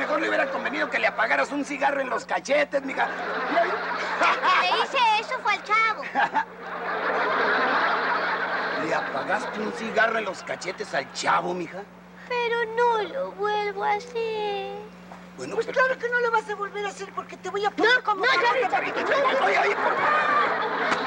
mejor le hubiera convenido que le apagaras un cigarro en los cachetes, mija. Le hice eso fue al chavo. ¿Le apagaste un cigarro en los cachetes al chavo, mija? Pero no lo vuelvo a hacer. Bueno, Pues pero... claro que no lo vas a volver a hacer porque te voy a poner como... No, Oye, por favor.